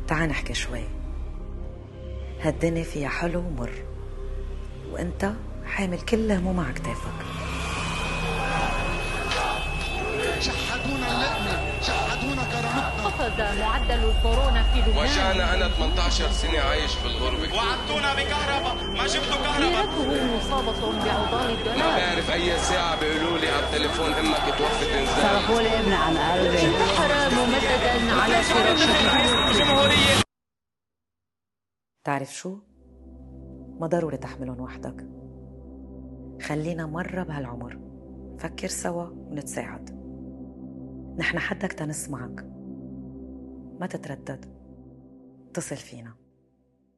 تعال نحكي شوي. هالدنيا فيها حلو ومر، وانت حامل كل هموم على كتافك. شحدونا اللقمة، شحدونا كرامتنا. خفض معدل الكورونا في لبنان. وجعنا أنا 18 سنة عايش في الغربة. وعدتونا بكهرباء، ما جبتوا كهرباء. ديرته مصابة بعضال الدولار. ما بعرف أي ساعة بيقولوا لي على التليفون أمك توفت إنزال. صرفوا لي ابني عن قلبي. انتحر ممددا على فراشه. الجمهورية. تعرف شو؟ ما ضروري تحملهم وحدك. خلينا مرة بهالعمر نفكر سوا ونتساعد. نحن حدك تنسمعك. ما تتردد، اتصل فينا.